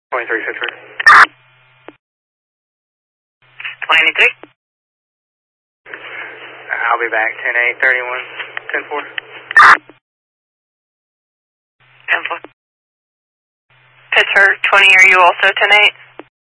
23 Pittsburgh. 23. I'll be back 10-8, 31, 10-4. 10-4. Pittsburgh 20, are you also 10-8?